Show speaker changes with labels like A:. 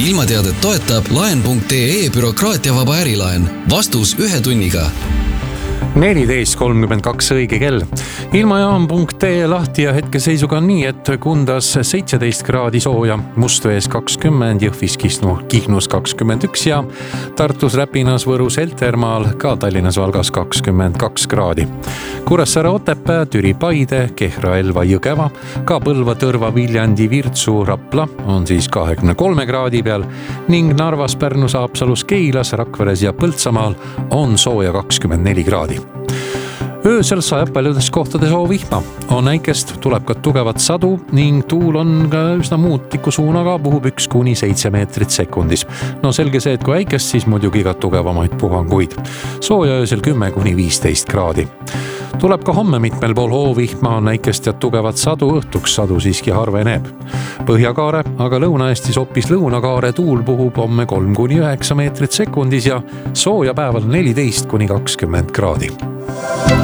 A: ilmateadet toetab laen.ee bürokraatiavaba ärilaen. Vastus 1 tunniga.
B: 14.32 õige kell. Ilmajaam.ee lahti ja hetkeseisuga on nii, et Kundas 17 kraadi sooja, Mustvees 20, Jõhvis Kihnus 21 ja Tartus, Räpinas, Võrus, Heltermaal, ka Tallinnas, Valgas 22 kraadi. Kuressaare, Otepää, Türi, Paide, Kehra, Elva, Jõgeva, ka Põlva, Tõrva, Viljandi, Virtsu, Rapla on siis 23 kraadi peal ning Narvas, Pärnus, Haapsalus, Keilas, Rakveres ja Põltsamaal on sooja 24 kraadi. Öösel sajab paljudes kohtades vihma. On äikest, tuleb ka tugevat sadu ning tuul on ka üsna muutliku suunaga, puhub 1–7 meetrit sekundis. No selge see, et kui äikest, siis muidugi ka tugevamaid puhanguid. Sooja öösel 10–15 kraadi. Tuleb ka homme mitmel pool hoovihma, on äikest ja tugevat sadu, õhtuks sadu siiski harveneb. Põhjakaare, aga Lõuna-Eestis hoopis Lõunakaare tuul puhub homme 3–9 meetrit sekundis ja sooja päeval 14–20 kraadi.